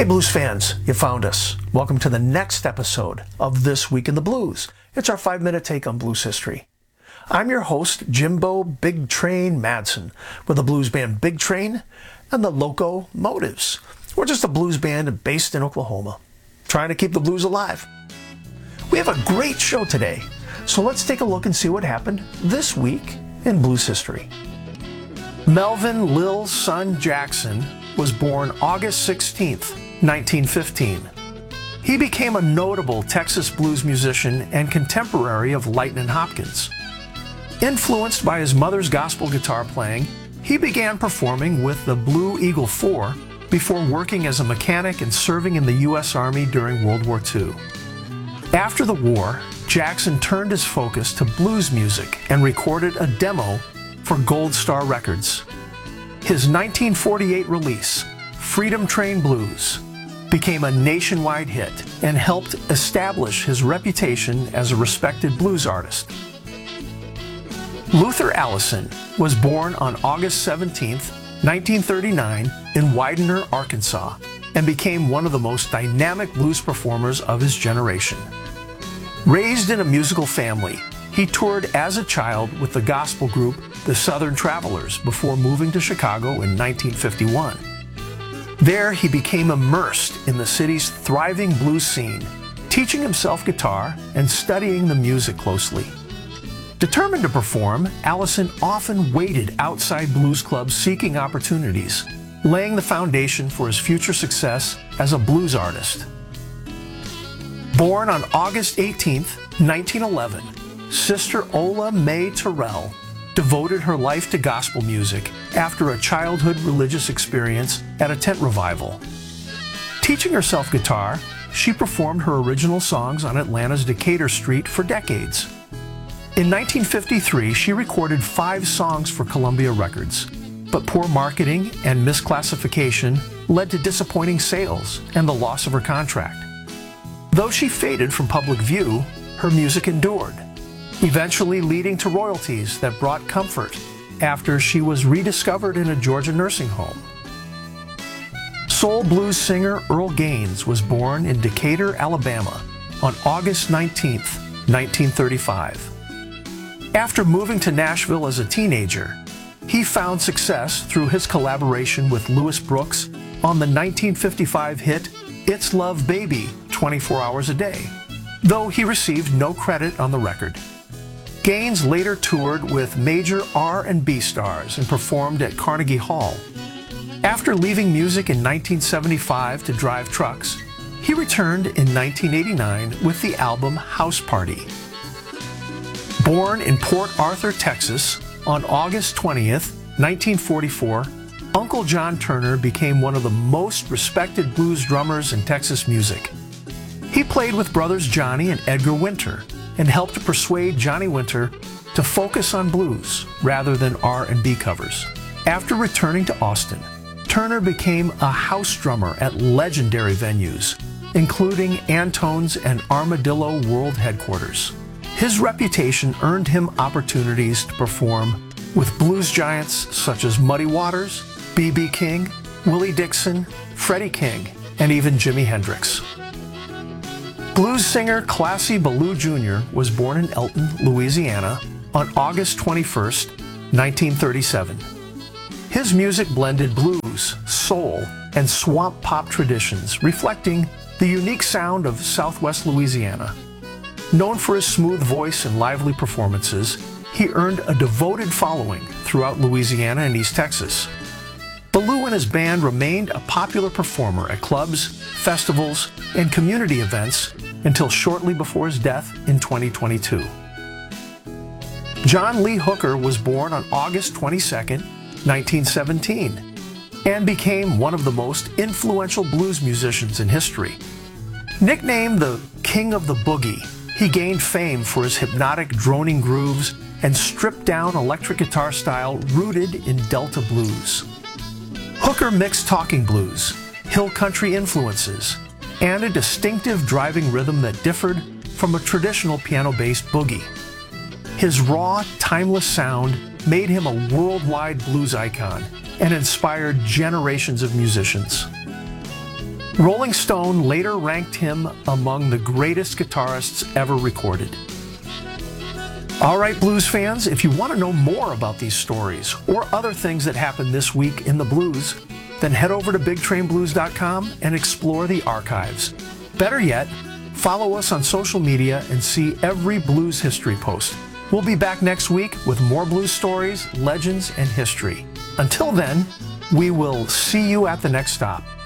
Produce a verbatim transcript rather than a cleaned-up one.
Hey blues fans, you found us. Welcome to the next episode of This Week in the Blues. It's our five-minute take on blues history. I'm your host, Jimbo Big Train Madsen, with the blues band Big Train and the Loco Motives. We're just a blues band based in Oklahoma, trying to keep the blues alive. We have a great show today, so let's take a look and see what happened this week in blues history. Melvin Lil Son Jackson was born August sixteenth, nineteen fifteen. He became a notable Texas blues musician and contemporary of Lightnin' Hopkins. Influenced by his mother's gospel guitar playing, he began performing with the Blue Eagle Four before working as a mechanic and serving in the U S Army during World War Two. After the war, Jackson turned his focus to blues music and recorded a demo for Gold Star Records. His nineteen forty-eight release, Freedom Train Blues, became a nationwide hit and helped establish his reputation as a respected blues artist. Luther Allison was born on August seventeenth, nineteen thirty-nine in Widener, Arkansas, and became one of the most dynamic blues performers of his generation. Raised in a musical family, he toured as a child with the gospel group the Southern Travelers before moving to Chicago in nineteen fifty-one. There, he became immersed in the city's thriving blues scene, teaching himself guitar and studying the music closely. Determined to perform, Allison often waited outside blues clubs seeking opportunities, laying the foundation for his future success as a blues artist. Born on August eighteenth, nineteen eleven, Sister Ola Mae Terrell devoted her life to gospel music after a childhood religious experience at a tent revival. Teaching herself guitar, she performed her original songs on Atlanta's Decatur Street for decades. In nineteen fifty-three, she recorded five songs for Columbia Records, but poor marketing and misclassification led to disappointing sales and the loss of her contract. Though she faded from public view, her music endured, eventually leading to royalties that brought comfort after she was rediscovered in a Georgia nursing home. Soul blues singer Earl Gaines was born in Decatur, Alabama on August nineteenth, nineteen thirty-five. After moving to Nashville as a teenager, he found success through his collaboration with Louis Brooks on the nineteen fifty-five hit It's Love Baby twenty-four hours a day, though he received no credit on the record. Gaines later toured with major R and B stars and performed at Carnegie Hall. After leaving music in nineteen seventy-five to drive trucks, he returned in nineteen eighty-nine with the album House Party. Born in Port Arthur, Texas, on August twentieth, nineteen forty-four, Uncle John Turner became one of the most respected blues drummers in Texas music. He played with brothers Johnny and Edgar Winter and helped to persuade Johnny Winter to focus on blues rather than R and B covers. After returning to Austin, Turner became a house drummer at legendary venues, including Antone's and Armadillo World Headquarters. His reputation earned him opportunities to perform with blues giants such as Muddy Waters, B B King, Willie Dixon, Freddie King, and even Jimi Hendrix. Blues singer Classy Ballou Junior was born in Elton, Louisiana on August twenty-first, nineteen thirty-seven. His music blended blues, soul, and swamp pop traditions, reflecting the unique sound of Southwest Louisiana. Known for his smooth voice and lively performances, he earned a devoted following throughout Louisiana and East Texas. Ballou and his band remained a popular performer at clubs, festivals, and community events until shortly before his death in twenty twenty-two. John Lee Hooker was born on August twenty-second, nineteen seventeen, and became one of the most influential blues musicians in history. Nicknamed the King of the Boogie, he gained fame for his hypnotic, droning grooves and stripped-down electric guitar style rooted in Delta blues. Hooker mixed talking blues, hill country influences, and a distinctive driving rhythm that differed from a traditional piano-based boogie. His raw, timeless sound made him a worldwide blues icon and inspired generations of musicians. Rolling Stone later ranked him among the greatest guitarists ever recorded. All right, blues fans, if you want to know more about these stories or other things that happened this week in the blues, then head over to big train blues dot com and explore the archives. Better yet, follow us on social media and see every blues history post. We'll be back next week with more blues stories, legends, and history. Until then, we will see you at the next stop.